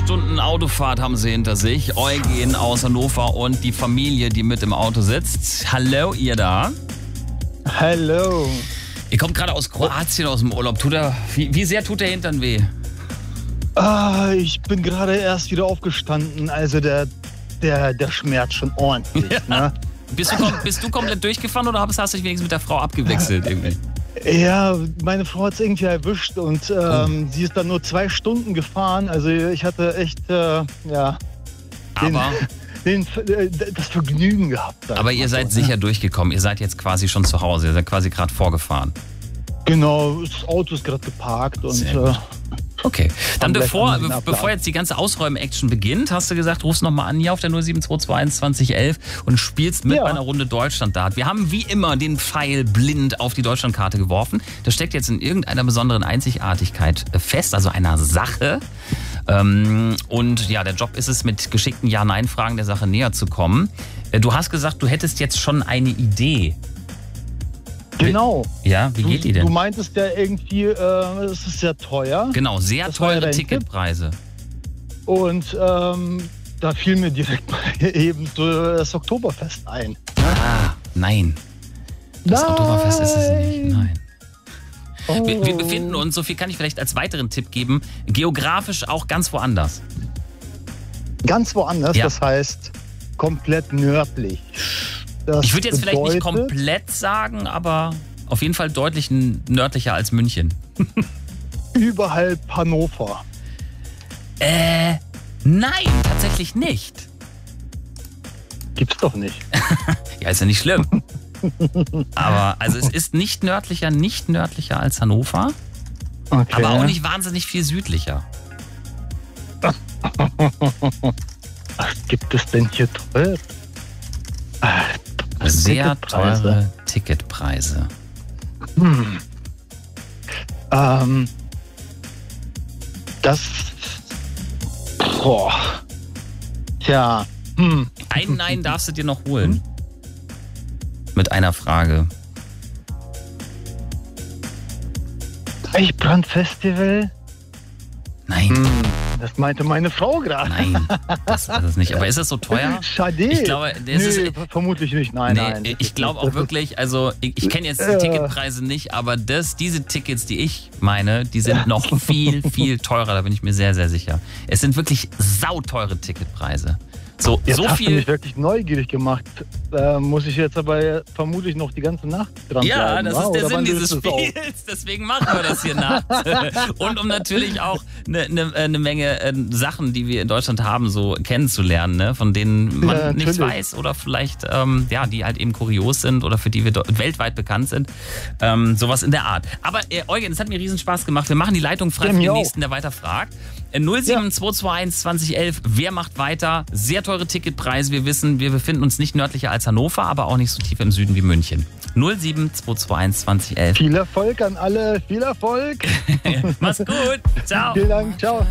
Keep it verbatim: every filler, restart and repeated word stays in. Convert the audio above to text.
Stunden Autofahrt haben sie hinter sich. Eugen aus Hannover und die Familie, die mit im Auto sitzt. Hallo, ihr da? Hallo. Ihr kommt gerade aus Kroatien aus dem Urlaub. Tut er, wie, wie sehr tut der Hintern weh? Ah, ich bin gerade erst wieder aufgestanden. Also der, der, der schmerzt schon ordentlich. Ja. Ne? Bist du, bist du komplett durchgefahren oder hast du dich wenigstens mit der Frau abgewechselt irgendwie? Ja, meine Frau hat es irgendwie erwischt und ähm, oh. sie ist dann nur zwei Stunden gefahren. Also ich hatte echt, äh, ja, den, aber den, äh, das Vergnügen gehabt. Aber ihr seid so, sicher ne? durchgekommen. Ihr seid jetzt quasi schon zu Hause. Ihr seid quasi gerade vorgefahren. Genau, das Auto ist gerade geparkt und äh, okay, dann bevor, bevor jetzt die ganze Ausräumen-Action beginnt, hast du gesagt, rufst nochmal an hier auf der null sieben zwei zwei eins zwanzig elf und spielst mit ja. bei einer Runde Deutschland-Dart. Wir haben wie immer den Pfeil blind auf die Deutschlandkarte geworfen. Das steckt jetzt in irgendeiner besonderen Einzigartigkeit fest, also einer Sache. Ähm, und ja, der Job ist es, mit geschickten Ja-Nein-Fragen der Sache näher zu kommen. Du hast gesagt, du hättest jetzt schon eine Idee. Genau. Ja, wie geht du, die denn? Du meintest ja irgendwie, äh, es ist sehr teuer. Genau, sehr das teure Ticketpreise. Und ähm, da fiel mir direkt mal eben so das Oktoberfest ein. Ne? Ah, nein. Das nein. Oktoberfest ist es nicht, nein. Oh. Wir, wir befinden uns, so viel kann ich vielleicht als weiteren Tipp geben, geografisch auch ganz woanders. Ganz woanders, ja. Das heißt komplett nördlich. Das ich würde jetzt bedeutet, vielleicht nicht komplett sagen, aber auf jeden Fall deutlich nördlicher als München. Überhalb Hannover. Äh, nein, tatsächlich nicht. Gibt's doch nicht. Ja, ist ja nicht schlimm. Aber also es ist nicht nördlicher, nicht nördlicher als Hannover, okay. aber auch nicht wahnsinnig viel südlicher. Was gibt es denn hier teure? Sehr teure Ticketpreise. Hm. Ähm, das. Boah. Tja. Hm. Ein Nein darfst du dir noch holen. Mit einer Frage. Eichbrand-Festival? Nein. Hm. Das meinte meine Frau gerade. Nein, das ist es nicht. Aber ist es so teuer? Schade. Ich glaube, das nee, ist, vermutlich nicht. Nein, nee, nein. Ich glaube auch wirklich, also ich, ich kenne jetzt die äh, Ticketpreise nicht, aber das, diese Tickets, die ich meine, die sind noch viel, viel teurer. Da bin ich mir sehr, sehr sicher. Es sind wirklich sauteure Ticketpreise. So, jetzt so hast viel. Du mich wirklich neugierig gemacht. Da muss ich jetzt aber vermutlich noch die ganze Nacht dran Ja, bleiben. das Wow, ist der Sinn Sinn dieses Spiels. Deswegen machen wir das hier nachts. Und um natürlich auch eine ne, ne Menge äh, Sachen, die wir in Deutschland haben, so kennenzulernen, ne? Von denen man ja, nichts weiß oder vielleicht, ähm, ja, die halt eben kurios sind oder für die wir weltweit bekannt sind. Ähm, sowas in der Art. Aber äh, Eugen, es hat mir riesen Spaß gemacht. Wir machen die Leitung frei ja, für den auch. nächsten, der weiter fragt. null sieben zwei zwei eins zwanzig elf, wer macht weiter? Sehr teure Ticketpreise. Wir wissen, wir befinden uns nicht nördlicher als Hannover, aber auch nicht so tief im Süden wie München. null sieben zwei zwei eins zwanzig elf. Viel Erfolg an alle, viel Erfolg. Mach's gut. Ciao. Vielen Dank, ciao.